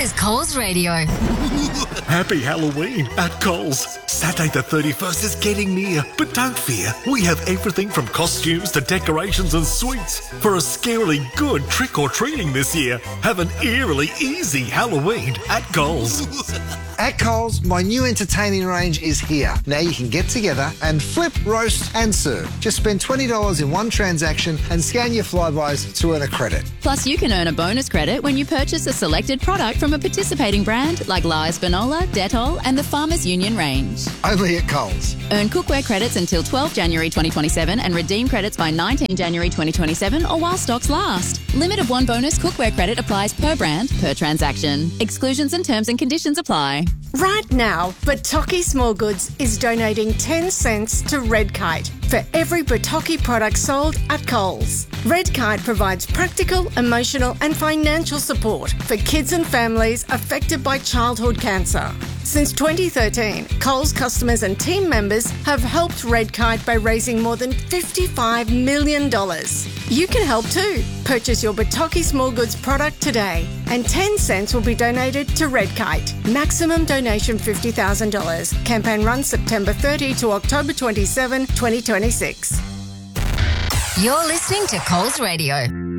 is Coles Radio. Happy Halloween at Coles. Saturday the 31st is getting near, but don't fear. We have everything from costumes to decorations and sweets for a scarily good trick-or-treating this year. Have an eerily easy Halloween at Coles. At Coles, my new entertaining range is here. Now you can get together and flip, roast and serve. Just spend $20 in one transaction and scan your Flybuys to earn a credit. Plus, you can earn a bonus credit when you purchase a selected product from a participating brand like Lies Banola, Dettol and the Farmers Union range. Only at Coles. Earn cookware credits until 12 January 2027 and redeem credits by 19 January 2027 or while stocks last. Limit of one bonus cookware credit applies per brand, per transaction. Exclusions and terms and conditions apply. Right now, Bataki Small Goods is donating 10 cents to Red Kite for every Bataki product sold at Coles. Red Kite provides practical, emotional and financial support for kids and families affected by childhood cancer. Since 2013, Coles customers and team members have helped Red Kite by raising more than $55 million. You can help too. Purchase your Bataki Small Goods product today and 10 cents will be donated to Red Kite. Maximum donation $50,000. Campaign runs September 30 to October 27, 2026. You're listening to Coles Radio.